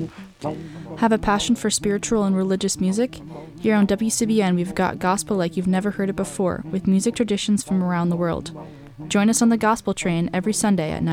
Have a passion for spiritual and religious music? Here on WCBN, we've got gospel like you've never heard it before, with music traditions from around the world. Join us on the Gospel Train every Sunday at 9